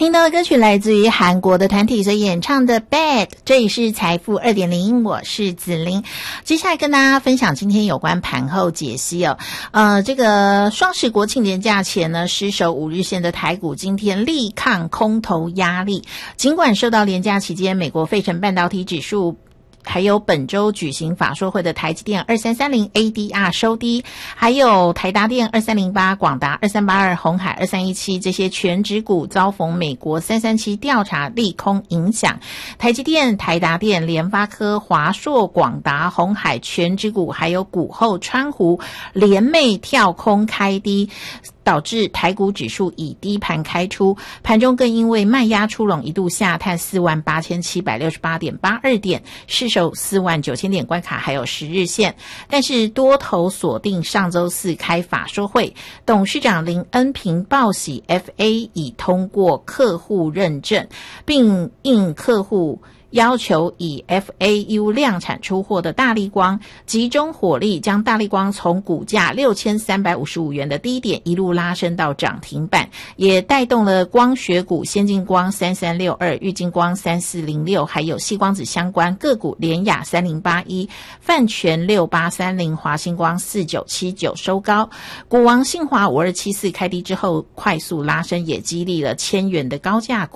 听到的歌曲来自于韩国的团体所演唱的 Bad， 这里是财富 2.0， 我是子琳。接下来跟大家分享今天有关盘后解析哦。这个双十国庆连假前呢，失守5日线的台股今天力抗空头压力，尽管受到连假期间美国费城半导体指数还有本周举行法说会的台积电2330 ADR 收低，还有台达电2308、广达2382、鸿海2317这些全指股遭逢美国337调查利空影响，台积电、台达电、联发科、华硕、广达、鸿海全指股还有股后川湖联袂跳空开低，导致台股指数以低盘开出，盘中更因为卖压出笼一度下探48768.82点，失守49000点关卡，还有10日线。但是多头锁定上周四开法说会，董事长林恩平报喜 FA 已通过客户认证，并应客户要求以 FAU 量产出货的大立光集中火力，将大立光从股价6355元的低点一路拉升到涨停板，也带动了光学股先进光3362、玉晶光3406，还有矽光子相关个股联亚3081、泛全6830、华星光4979收高，股王信华5274开低之后快速拉升，也激励了1000元的高价股。